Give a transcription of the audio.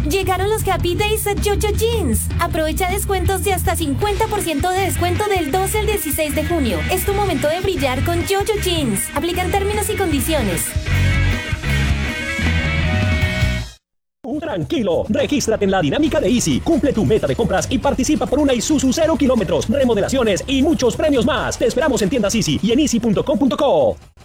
Llegaron los Happy Days at Jojo Jeans. Aprovecha descuentos de hasta 50% de descuento del 12 al 16 de junio. Es tu momento de brillar con Jojo Jeans. Aplican términos y condiciones. Tranquilo, regístrate en la dinámica de Easy, cumple tu meta de compras y participa por una Isuzu 0 kilómetros, remodelaciones y muchos premios más. Te esperamos en tiendas Easy y en easy.com.co.